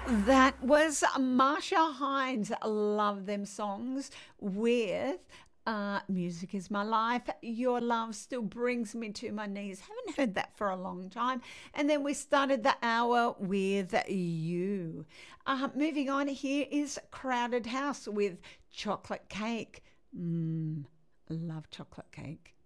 That was Marsha Hines. Love them songs with Music is My Life. Your love still brings me to my knees. Haven't heard that for a long time. And then we started the hour with You. Moving on, here is Crowded House with Chocolate Cake. Love chocolate cake.